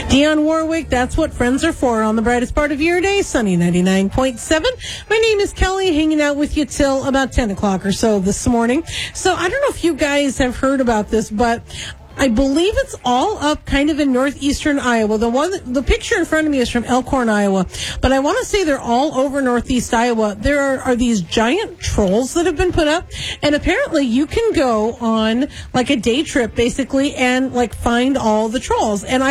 Dionne Warwick, that's what friends are for on the brightest part of your day, Sunny 99.7. My name is Kelly, hanging out with you till about 10 o'clock or so this morning. So I don't know if you guys have heard about this, but I believe it's all up kind of in northeastern Iowa. The picture in front of me is from Elkhorn, Iowa, but I want to say they're all over northeast Iowa. There are these giant trolls that have been put up, and apparently you can go on like a day trip basically and like find all the trolls. And